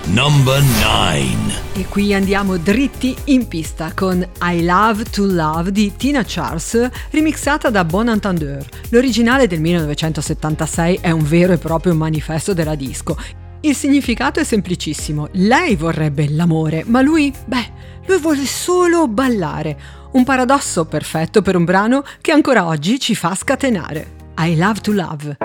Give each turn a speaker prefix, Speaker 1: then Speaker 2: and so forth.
Speaker 1: Number 9.
Speaker 2: E qui andiamo dritti in pista con I Love to Love di Tina Charles, remixata da Bon Entendeur. L'originale del 1976 è un vero e proprio manifesto della disco. Il significato è semplicissimo. Lei vorrebbe l'amore, ma lui vuole solo ballare. Un paradosso perfetto per un brano che ancora oggi ci fa scatenare. I Love to Love.